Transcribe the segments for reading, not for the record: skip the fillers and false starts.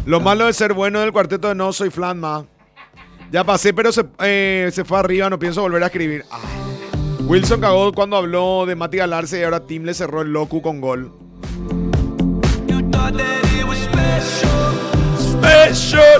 Lo malo de ser bueno del cuarteto de No Soy Flanma. Ya pasé, pero se fue arriba, no pienso volver a escribir. Ah. Wilson cagó cuando habló de Mati Galarse y ahora Tim le cerró el locu con gol. Special.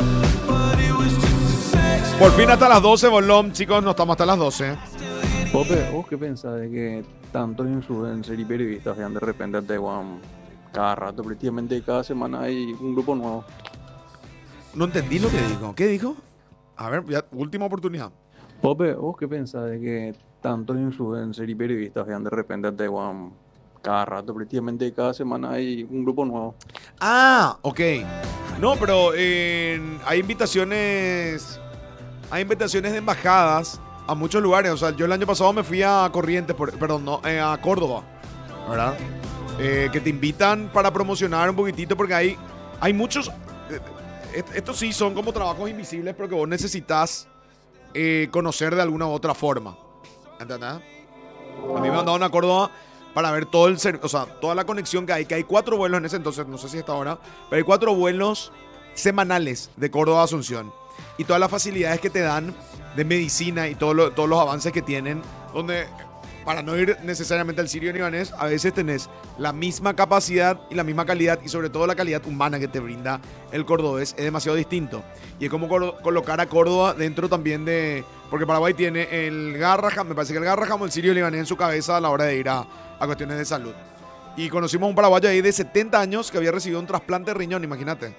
Por fin hasta las 12, Bolón, chicos, no estamos hasta las 12. Pope, ¿vos qué pensás de que tantos influencers y periodistas vean de repente a Taiwán cada rato? Prácticamente cada semana hay un grupo nuevo. No entendí lo que dijo. ¿Qué dijo? A ver, ya, última oportunidad. Pope, ¿vos qué pensás de que tantos influencers y periodistas vean de repente a Taiwán cada rato? Prácticamente cada semana hay un grupo nuevo. Ah, ok. No, pero hay invitaciones. Hay invitaciones de embajadas a muchos lugares. O sea, yo el año pasado me fui a Corrientes, a Córdoba, ¿verdad? Que te invitan para promocionar un poquitito porque hay muchos. Estos sí son como trabajos invisibles, pero que vos necesitas conocer de alguna u otra forma. ¿Entendés? A mí me mandaron a Córdoba para ver todo o sea, toda la conexión que hay 4 vuelos en ese entonces, no sé si hasta ahora, pero hay 4 vuelos semanales de Córdoba a Asunción. Y todas las facilidades que te dan de medicina y todos los avances que tienen, donde para no ir necesariamente al sirio libanés, a veces tenés la misma capacidad y la misma calidad, y sobre todo la calidad humana que te brinda el cordobés es demasiado distinto. Y es como colocar a Córdoba dentro también de... Porque Paraguay tiene el Garraham, me parece que el Garraham o el sirio libanés en su cabeza a la hora de ir a cuestiones de salud. Y conocimos a un paraguayo ahí de 70 años que había recibido un trasplante de riñón, imagínate.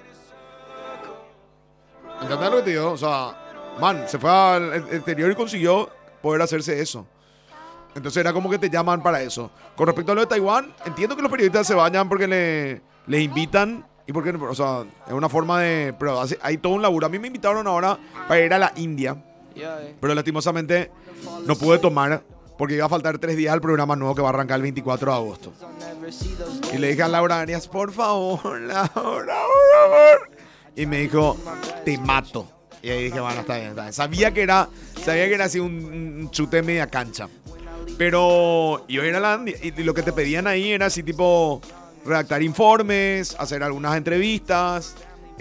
¿Entendés lo que te digo? O sea, se fue al exterior y consiguió poder hacerse eso. Entonces era como que te llaman para eso. Con respecto a lo de Taiwán, entiendo que los periodistas se vayan porque les invitan y porque, o sea, es una forma de... Pero hay todo un laburo. A mí me invitaron ahora para ir a la India, pero lastimosamente no pude tomar porque iba a faltar 3 días al programa nuevo que va a arrancar el 24 de agosto. Y le dije a Laura Arias, por favor, Laura, por favor. Y me dijo, te mato. Y ahí dije, bueno, está bien. Sabía que era así un chute media cancha. Pero yo era y lo que te pedían ahí era así tipo redactar informes, hacer algunas entrevistas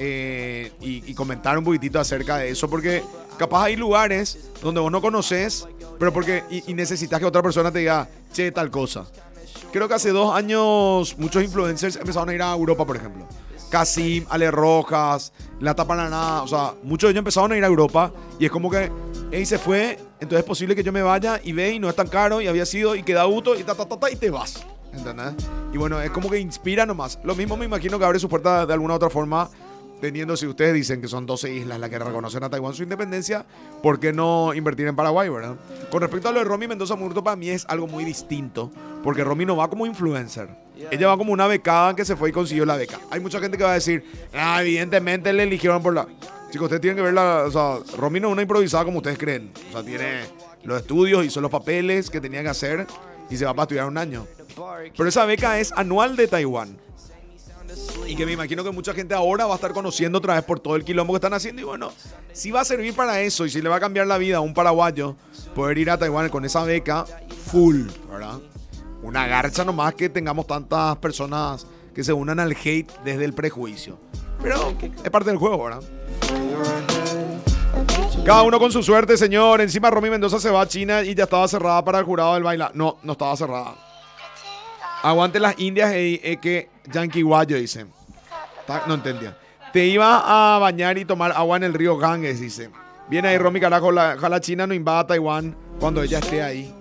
y comentar un poquitito acerca de eso. Porque capaz hay lugares donde vos no conoces, pero y necesitas que otra persona te diga, che, tal cosa. Creo que hace 2 años muchos influencers empezaron a ir a Europa, por ejemplo. Casim, Ale Rojas, Lata Paraná, o sea, muchos de ellos empezaron a ir a Europa y es como que, hey, se fue, entonces es posible que yo me vaya y ve y no es tan caro y había sido y queda auto y y te vas, ¿entendés? Y bueno, es como que inspira nomás. Lo mismo me imagino que abre sus puertas de alguna otra forma, teniendo, si ustedes dicen que son 12 islas las que reconocen a Taiwán su independencia, ¿por qué no invertir en Paraguay, verdad? Con respecto a lo de Romy Mendoza Murto, para mí es algo muy distinto, porque Romy no va como influencer. Ella va como una becada que se fue y consiguió la beca. Hay mucha gente que va a decir, evidentemente le eligieron por la... Chicos, ustedes tienen que verla, o sea, Romy no es una improvisada como ustedes creen. O sea, tiene los estudios, hizo los papeles que tenía que hacer y se va para estudiar 1 año. Pero esa beca es anual de Taiwán. Y que me imagino que mucha gente ahora va a estar conociendo otra vez por todo el quilombo que están haciendo. Y bueno, si va a servir para eso y si le va a cambiar la vida a un paraguayo poder ir a Taiwán con esa beca full, ¿verdad? Una garcha nomás que tengamos tantas personas que se unan al hate desde el prejuicio. Pero es parte del juego, ¿verdad? Cada uno con su suerte, señor. Encima Romy Mendoza se va a China y ya estaba cerrada para el jurado del baile. No estaba cerrada. Aguante las indias que Yankee Guayo, dice. No entendía. Te iba a bañar y tomar agua en el río Ganges, dice. Viene ahí Romy, carajo. Ojalá China no invada Taiwán cuando ella esté ahí.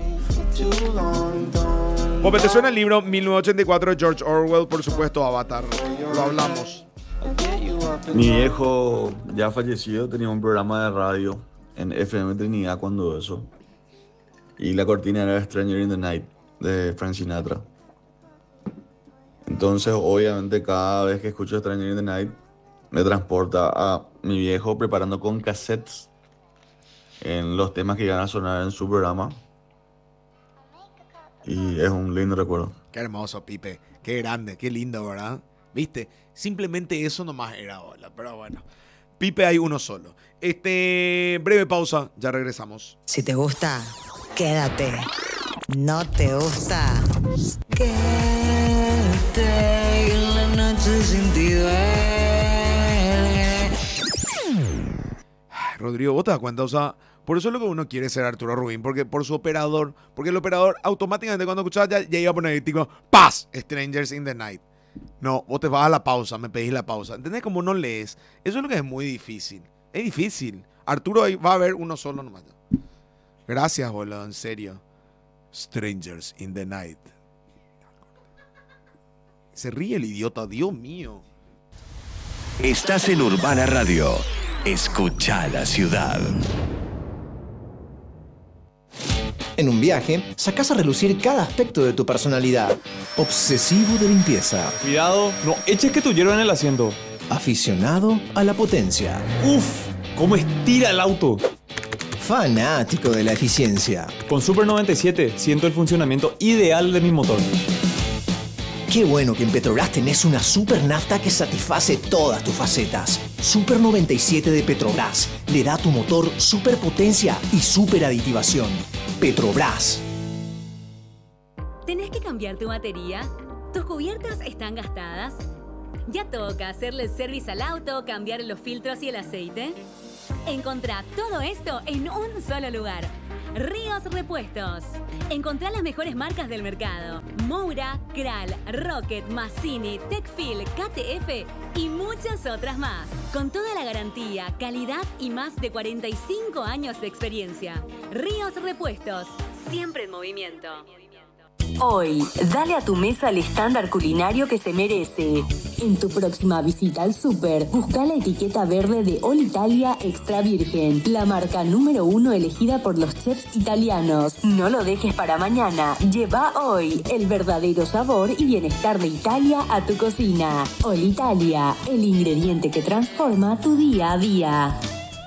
Pope, ¿te suena el libro 1984 de George Orwell? Por supuesto, Avatar. Lo hablamos. Mi viejo ya fallecido tenía un programa de radio en FM Trinidad cuando eso. Y la cortina era Stranger in the Night de Frank Sinatra. Entonces, obviamente, cada vez que escucho Stranger in the Night me transporta a mi viejo preparando con cassettes en los temas que iban a sonar en su programa. Y es un lindo recuerdo. Qué hermoso, Pipe. Qué grande, qué lindo, ¿verdad? ¿Viste? Simplemente eso nomás era hola, pero bueno. Pipe hay uno solo. Breve pausa, ya regresamos. Si te gusta, quédate. No te gusta, quédate en la noche sin ti, Rodrigo, ¿vos te das cuenta? O sea, por eso es lo que uno quiere ser Arturo Rubín, porque por su operador, porque el operador automáticamente cuando escuchaba ya iba a poner tipo, ¡paz! Strangers in the Night. No, vos te vas a la pausa, me pedís la pausa. ¿Entendés cómo no lees? Eso es lo que es muy difícil. Es difícil. Arturo ahí va a haber uno solo nomás. Gracias, boludo, en serio. Strangers in the Night. Se ríe el idiota, Dios mío. Estás en Urbana Radio. Escucha la ciudad. En un viaje, sacás a relucir cada aspecto de tu personalidad. Obsesivo de limpieza. Cuidado, no eches que tu hierro en el asiento. Aficionado a la potencia. ¡Uf! ¿Cómo estira el auto? Fanático de la eficiencia. Con Super 97 siento el funcionamiento ideal de mi motor. Qué bueno que en Petrobras tenés una super nafta que satisface todas tus facetas. Super 97 de Petrobras le da a tu motor super potencia y super aditivación. Petrobras. ¿Tenés que cambiar tu batería? ¿Tus cubiertas están gastadas? ¿Ya toca hacerle el service al auto, cambiar los filtros y el aceite? Encontrá todo esto en un solo lugar. Ríos Repuestos. Encontrá las mejores marcas del mercado. Moura, Kral, Rocket, Massini, Techfil, KTF y muchas otras más. Con toda la garantía, calidad y más de 45 años de experiencia. Ríos Repuestos. Siempre en movimiento. Hoy, dale a tu mesa el estándar culinario que se merece. En tu próxima visita al súper, busca la etiqueta verde de All Italia Extra Virgen, la marca número 1 elegida por los chefs italianos. No lo dejes para mañana. Lleva hoy el verdadero sabor y bienestar de Italia a tu cocina. All Italia, el ingrediente que transforma tu día a día.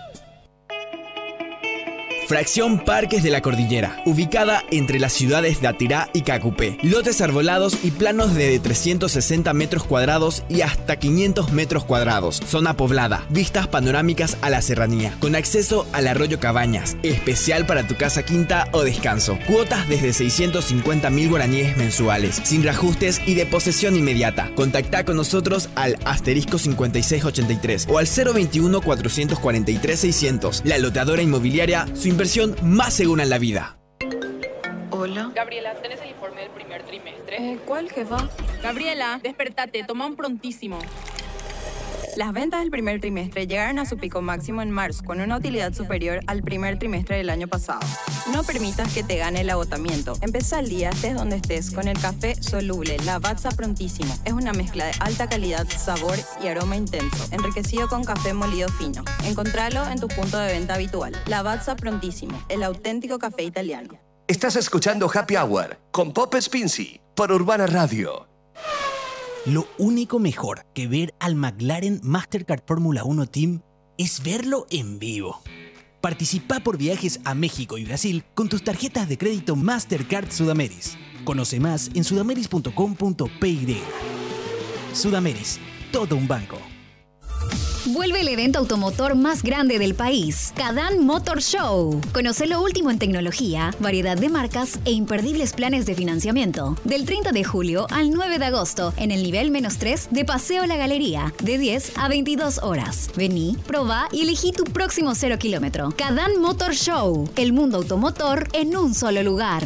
Fracción Parques de la Cordillera, ubicada entre las ciudades de Atirá y Cacupé. Lotes arbolados y planos de 360 metros cuadrados y hasta 500 metros cuadrados. Zona poblada, vistas panorámicas a la serranía, con acceso al arroyo Cabañas, especial para tu casa quinta o descanso. Cuotas desde 650.000 guaraníes mensuales, sin reajustes y de posesión inmediata. Contactá con nosotros al *5683 o al 021 443 600. La loteadora inmobiliaria, su inversión más segura en la vida. Hola. Gabriela, ¿tenés el informe del primer trimestre? ¿Cuál, jefa? Gabriela, despertate, toma un prontísimo. Las ventas del primer trimestre llegaron a su pico máximo en marzo, con una utilidad superior al primer trimestre del año pasado. No permitas que te gane el agotamiento. Empezá el día, estés donde estés, con el café soluble Lavazza Prontísimo. Es una mezcla de alta calidad, sabor y aroma intenso, enriquecido con café molido fino. Encontralo en tu punto de venta habitual. Lavazza Prontísimo, el auténtico café italiano. Estás escuchando Happy Hour con Pop Spincy por Urbana Radio. Lo único mejor que ver al McLaren Mastercard Fórmula 1 Team es verlo en vivo. Participa por viajes a México y Brasil con tus tarjetas de crédito Mastercard Sudameris. Conoce más en sudameris.com.py. Sudameris, todo un banco. Vuelve el evento automotor más grande del país, Cadán Motor Show. Conoce lo último en tecnología, variedad de marcas e imperdibles planes de financiamiento. Del 30 de julio al 9 de agosto, en el nivel -3 de Paseo La Galería, de 10 a 22 horas. Vení, probá y elegí tu próximo 0 kilómetro. Cadán Motor Show, el mundo automotor en un solo lugar.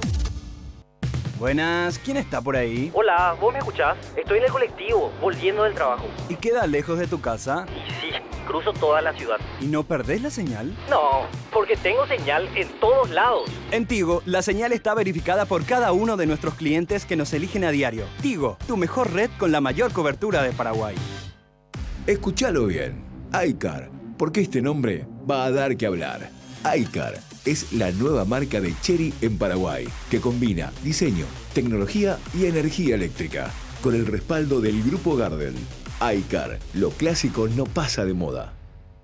Buenas, ¿quién está por ahí? Hola, ¿vos me escuchás? Estoy en el colectivo, volviendo del trabajo. ¿Y queda lejos de tu casa? Y sí, cruzo toda la ciudad. ¿Y no perdés la señal? No, porque tengo señal en todos lados. En Tigo, la señal está verificada por cada uno de nuestros clientes que nos eligen a diario. Tigo, tu mejor red con la mayor cobertura de Paraguay. Escúchalo bien. iCar, porque este nombre va a dar que hablar. iCar es la nueva marca de Chery en Paraguay, que combina diseño, tecnología y energía eléctrica, con el respaldo del Grupo Gardel. iCar, lo clásico no pasa de moda.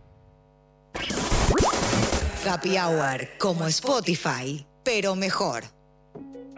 Happy Hour como Spotify, pero mejor.